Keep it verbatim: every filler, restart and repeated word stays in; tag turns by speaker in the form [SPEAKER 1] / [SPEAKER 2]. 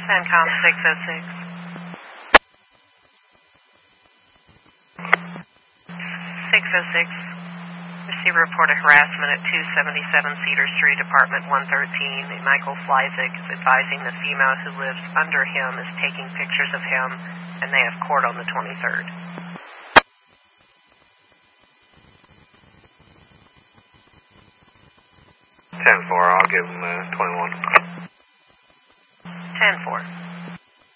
[SPEAKER 1] CENTCOM six oh six. six oh six. Receive a report of harassment at two seventy-seven Cedar Street, Apartment one thirteen. Michael Flyzik is advising the female who lives under him is taking pictures of him, and they have court on the twenty-third.
[SPEAKER 2] ten four, I'll give him uh, twenty-one.
[SPEAKER 1] ten four.